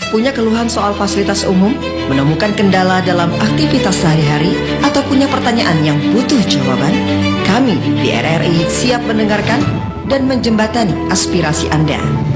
Punya keluhan soal fasilitas umum, menemukan kendala dalam aktivitas sehari-hari, atau punya pertanyaan yang butuh jawaban? Kami di RRI siap mendengarkan dan menjembatani aspirasi Anda.